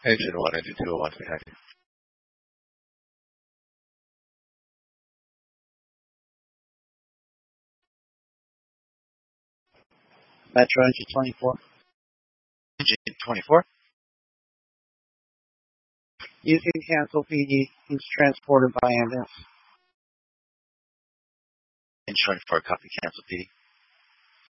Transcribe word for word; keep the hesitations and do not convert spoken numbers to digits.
Engine one, engine two oh one, behind you. Metro engine twenty-four. Engine twenty-four. Using cancel P D. He's transported by ambulance. Engine twenty-four, copy, cancel P D.